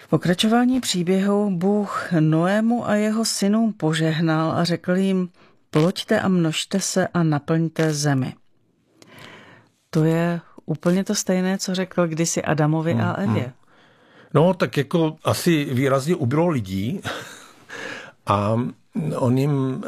V pokračování příběhu Bůh Noému a jeho synům požehnal a řekl jim: ploďte a množte se a naplňte zemi. To je úplně to stejné, co řekl kdysi Adamovi a Evě. No, tak jako asi výrazně ubylo lidí a on jim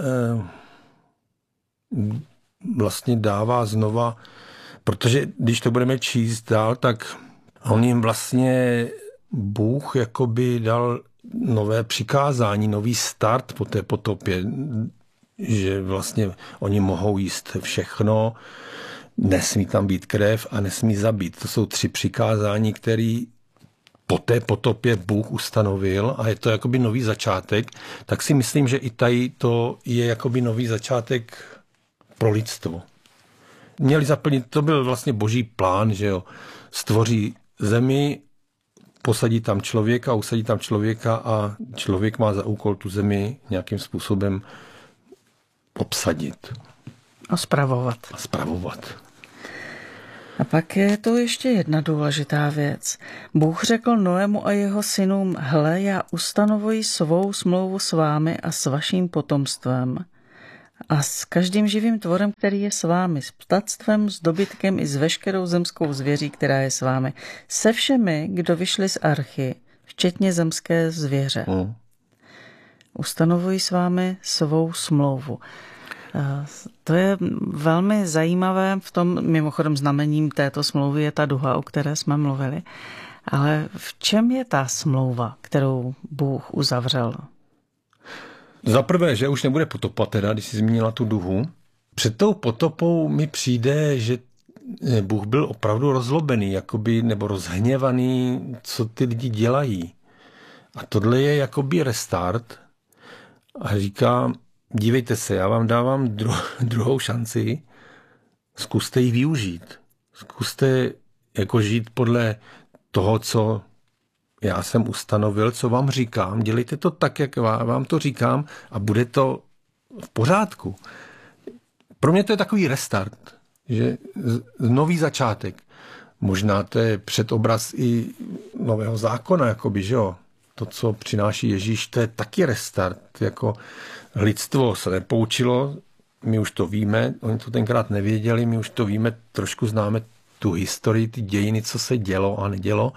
vlastně dává znova, protože když to budeme číst dál, tak on jim vlastně Bůh jakoby dal nové přikázání, nový start po té potopě, že vlastně oni mohou jíst všechno, nesmí tam být krev a nesmí zabít. To jsou 3 přikázání, které po té potopě Bůh ustanovil a je to jakoby nový začátek, tak si myslím, že i tady to je jakoby nový začátek pro lidstvo. Měli zaplnit, to byl vlastně boží plán, že jo, stvoří zemi, posadí tam člověka, usadí tam člověka a člověk má za úkol tu zemi nějakým způsobem obsadit. A spravovat. A pak je tu ještě jedna důležitá věc. Bůh řekl Noému a jeho synům: hle, já ustanovuji svou smlouvu s vámi a s vaším potomstvem a s každým živým tvorem, který je s vámi, s ptactvem, s dobytkem i s veškerou zemskou zvěří, která je s vámi, se všemi, kdo vyšli z archy, včetně zemské zvěře. Ustanovuji s vámi svou smlouvu. To je velmi zajímavé, v tom mimochodem znamením této smlouvy je ta duha, o které jsme mluvili. Ale v čem je ta smlouva, kterou Bůh uzavřel? Za prvé, že už nebude potopa teda, když jsi zmínila tu duhu. Před tou potopou mi přijde, že Bůh byl opravdu rozlobený, jakoby, nebo rozhněvaný, co ty lidi dělají. A tohle je jakoby restart a říká: dívejte se, já vám dávám druhou šanci, zkuste ji využít. Zkuste jako žít podle toho, co já jsem ustanovil, co vám říkám. Dělejte to tak, jak vám to říkám a bude to v pořádku. Pro mě to je takový restart, že nový začátek. Možná to je předobraz i nového zákona, jakoby, že jo. To, co přináší Ježíš, to je taky restart. Jako lidstvo se nepoučilo, my už to víme, oni to tenkrát nevěděli, my už to víme, trošku známe tu historii, ty dějiny, co se dělo a nedělo.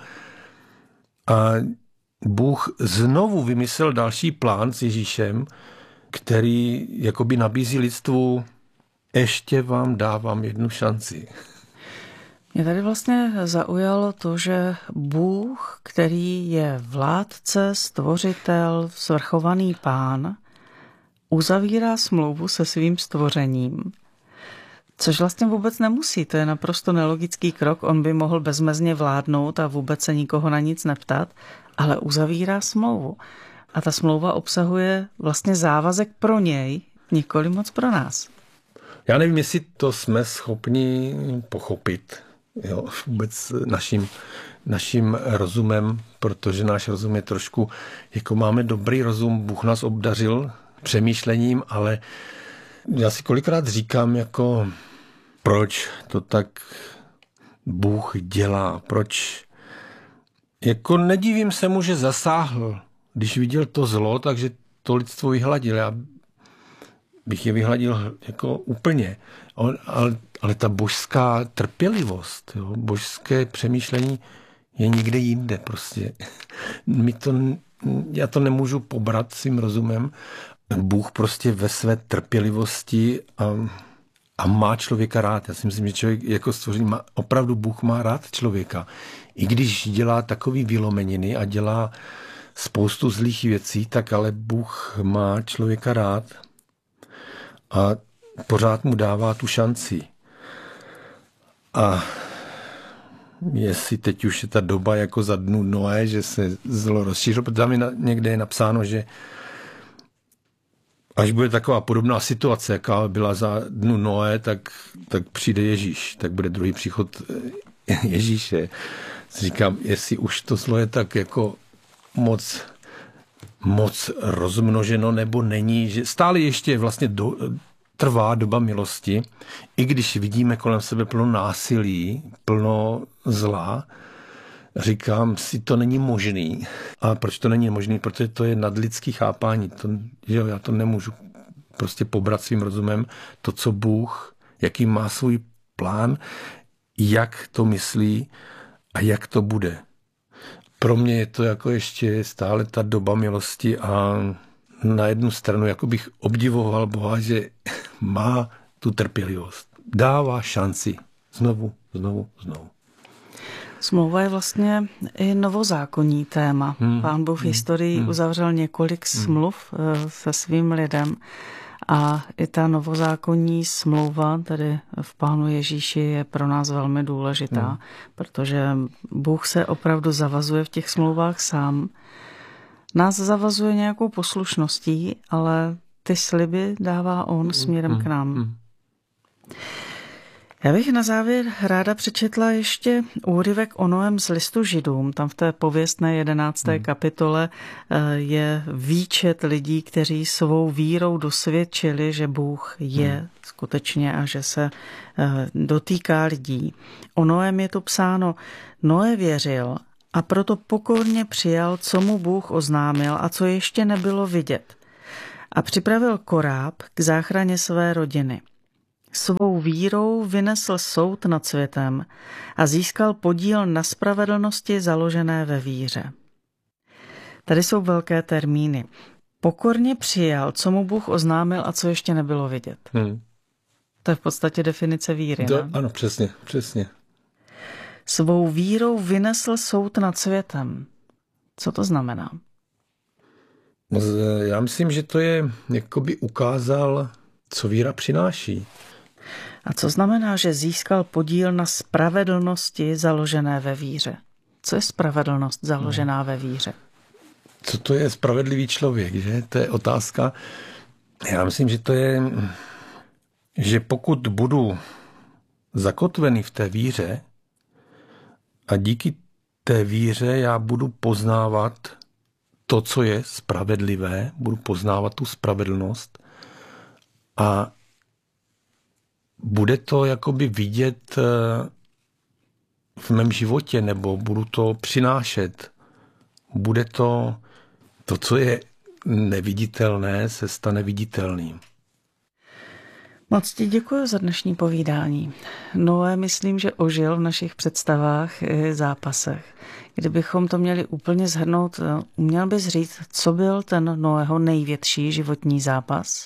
A Bůh znovu vymyslel další plán s Ježíšem, který jakoby nabízí lidstvu: ještě vám dávám jednu šanci. Mě tady vlastně zaujalo to, že Bůh, který je vládce, stvořitel, svrchovaný pán, uzavírá smlouvu se svým stvořením. Což vlastně vůbec nemusí, to je naprosto nelogický krok, on by mohl bezmezně vládnout a vůbec se nikoho na nic neptat, ale uzavírá smlouvu. A ta smlouva obsahuje vlastně závazek pro něj, nikoli moc pro nás. Já nevím, jestli to jsme schopni pochopit, jo, vůbec naším rozumem, protože náš rozum je trošku, jako máme dobrý rozum, Bůh nás obdařil přemýšlením, ale já si kolikrát říkám, jako proč to tak Bůh dělá, proč, jako nedivím se mu, že zasáhl, když viděl to zlo, takže to lidstvo vyhladil. Já bych je vyhladil jako úplně. Ale ta božská trpělivost, jo, božské přemýšlení je někde jinde prostě. Já to nemůžu pobrat svým rozumem. Bůh prostě ve své trpělivosti a má člověka rád. Já si myslím, že člověk jako stvoření opravdu Bůh má rád člověka. I když dělá takový vylomeniny a dělá spoustu zlých věcí, tak ale Bůh má člověka rád a pořád mu dává tu šanci. A jestli teď už je ta doba jako za dnu Noé, že se zlo rozšířilo, protože tam někde je napsáno, že až bude taková podobná situace, jaká byla za dnu Noé, tak přijde Ježíš, tak bude druhý příchod Ježíše. Říkám, jestli už to zlo je tak jako moc rozmnoženo, nebo není, že stále ještě vlastně trvá doba milosti, i když vidíme kolem sebe plno násilí, plno zla, říkám si, to není možný. A proč to není možný? Protože to je nadlidský chápání. Já to nemůžu prostě pobrat svým rozumem. To, co Bůh, jaký má svůj plán, jak to myslí a jak to bude. Pro mě je to jako ještě stále ta doba milosti a na jednu stranu jako bych obdivoval Boha, že má tu trpělivost. Dává šanci. Znovu. Smlouva je vlastně i novozákonní téma. Pán Bůh v historii uzavřel několik smluv se svým lidem a i ta novozákonní smlouva, tedy v Pánu Ježíši, je pro nás velmi důležitá, protože Bůh se opravdu zavazuje v těch smlouvách sám. Nás zavazuje nějakou poslušností, ale ty sliby dává on směrem k nám. Já bych na závěr ráda přečetla ještě úryvek o Noém z listu Židům. Tam v té pověstné 11. kapitole je výčet lidí, kteří svou vírou dosvědčili, že Bůh je skutečně a že se dotýká lidí. O Noém je tu psáno: Noé věřil a proto pokorně přijal, co mu Bůh oznámil a co ještě nebylo vidět. A připravil koráb k záchraně své rodiny. Svou vírou vynesl soud nad světem a získal podíl na spravedlnosti založené ve víře. Tady jsou velké termíny. Pokorně přijal, co mu Bůh oznámil a co ještě nebylo vidět. To je v podstatě definice víry. Ano, přesně. Svou vírou vynesl soud nad světem. Co to znamená? Já myslím, že to je, jakoby ukázal, co víra přináší. A co znamená, že získal podíl na spravedlnosti založené ve víře? Co je spravedlnost založená ve víře? Co to je spravedlivý člověk, že? To je otázka. Já myslím, že to je, že pokud budu zakotvený v té víře a díky té víře já budu poznávat to, co je spravedlivé, budu poznávat tu spravedlnost a bude to jakoby vidět v mém životě, nebo budu to přinášet. Bude to, co je neviditelné, se stane viditelným. Moc ti děkuji za dnešní povídání. Noé, myslím, že ožil v našich představách i zápasech. Kdybychom to měli úplně shrnout, uměl bys říct, co byl ten Noého největší životní zápas?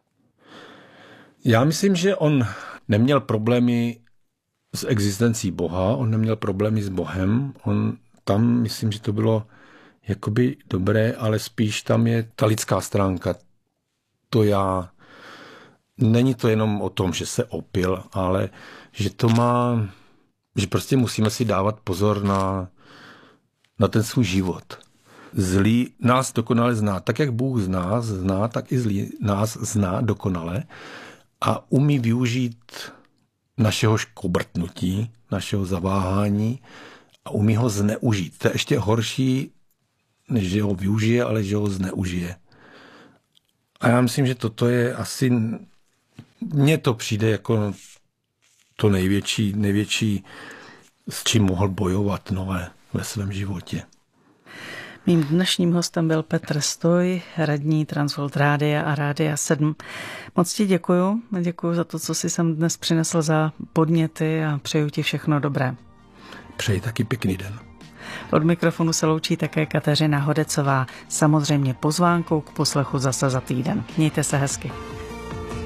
Já myslím, že on neměl problémy s existencí Boha, on neměl problémy s Bohem, tam myslím, že to bylo jakoby dobré, ale spíš tam je ta lidská stránka. To já. Není to jenom o tom, že se opil, ale že to má, že prostě musíme si dávat pozor na ten svůj život. Zlý nás dokonale zná. Tak, jak Bůh nás zná, tak i zlý nás zná dokonale a umí využít našeho škobrtnutí, našeho zaváhání a umí ho zneužít. To je ještě horší, než že ho využije, ale že ho zneužije. A já myslím, že toto je asi, mně to přijde jako to největší, s čím mohl bojovat Noé ve svém životě. Mým dnešním hostem byl Petr Stoj, radní Transworld Rádia a Rádia 7. Moc ti děkuju. Děkuju za to, co jsi sem dnes přinesl za podněty a přeju ti všechno dobré. Přeji taky pěkný den. Od mikrofonu se loučí také Kateřina Hodecová. Samozřejmě pozvánkou k poslechu zase za týden. Mějte se hezky.